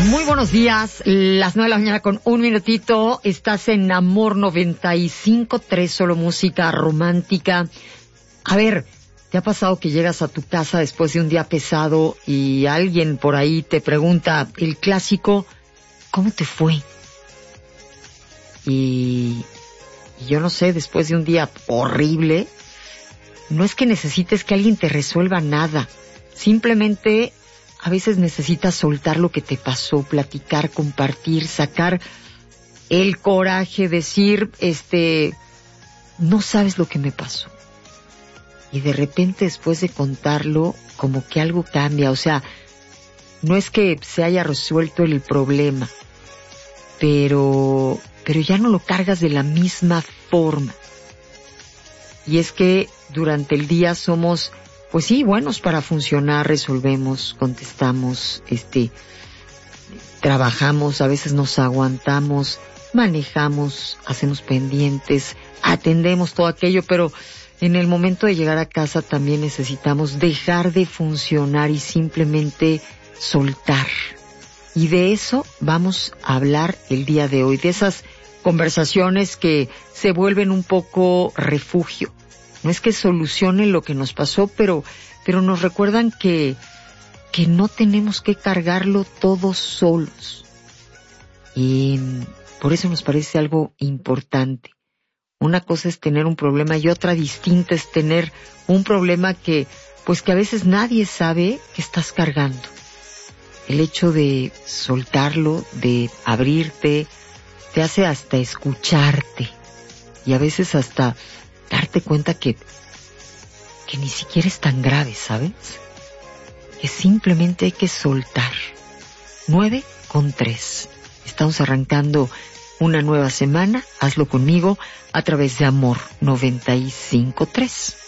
Muy buenos días, las 9 de la mañana con un minutito. Estás en Amor 95.3, solo música romántica. A ver, ¿te ha pasado que llegas a tu casa después de un día pesado y alguien por ahí te pregunta el clásico, ¿cómo te fue? Y yo no sé, después de un día horrible, no es que necesites que alguien te resuelva nada. Simplemente a veces necesitas soltar lo que te pasó, platicar, compartir, sacar el coraje, decir, no sabes lo que me pasó. Y de repente después de contarlo, como que algo cambia. O sea, no es que se haya resuelto el problema, pero ya no lo cargas de la misma forma. Y es que durante el día somos, pues sí, buenos para funcionar, resolvemos, contestamos, trabajamos, a veces nos aguantamos, manejamos, hacemos pendientes, atendemos todo aquello, pero en el momento de llegar a casa también necesitamos dejar de funcionar y simplemente soltar. Y de eso vamos a hablar el día de hoy, de esas conversaciones que se vuelven un poco refugio. No es que solucionen lo que nos pasó, pero nos recuerdan que no tenemos que cargarlo todos solos. Y por eso nos parece algo importante. Una cosa es tener un problema y otra distinta es tener un problema que a veces nadie sabe que estás cargando. El hecho de soltarlo, de abrirte, te hace hasta escucharte y a veces hasta darte cuenta que ni siquiera es tan grave, ¿sabes? Que simplemente hay que soltar. 9:03. Estamos arrancando una nueva semana. Hazlo conmigo a través de Amor 95.3.